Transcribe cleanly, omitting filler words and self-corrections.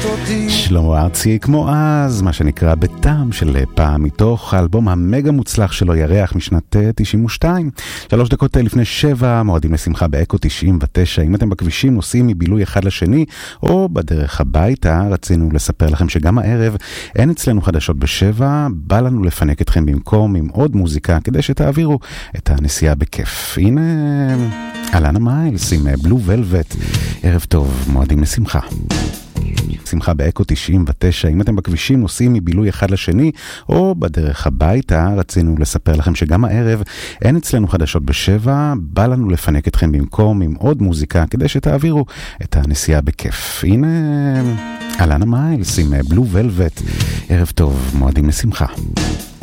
שלמה ארצי כמו אז, מה שנקרא בטעם של פעם, מתוך האלבום המגה מוצלח שלו ירח משנת 92. 3 דקות לפני 7, מועדים לשמחה באקו 99. אם אתם בכבישים נוסעים מבילוי אחד לשני או בדרך הביתה, רצינו לספר לכם שגם הערב אין אצלנו חדשות ב7, בא לנו לפנק אתכם במקום עם עוד מוזיקה כדי שתעבירו את הנסיעה בכיף. הנה אלנה מיילס עם בלו ולווט. ערב טוב, מועדים לשמחה. שמחה באקו 99. אם אתם בכבישים נוסעים מבילוי אחד לשני או בדרך הביתה, רצינו לספר לכם שגם הערב אין אצלנו חדשות ב7, בא לנו לפנק אתכם במקום עם עוד מוזיקה כדי שתעבירו את הנסיעה בכיף. הנה אלנה מיילס עם בלו ולווט. ערב טוב, מועדים לשמחה.